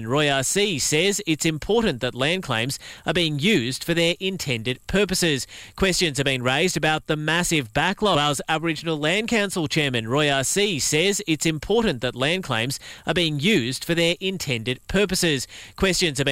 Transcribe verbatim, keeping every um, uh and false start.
Roy R C says it's important that land claims are being used for their intended purposes. Questions have been raised about the massive backlog. Wales Aboriginal Land Council Chairman Roy R C says it's important that land claims are being used for their intended purposes. Questions have been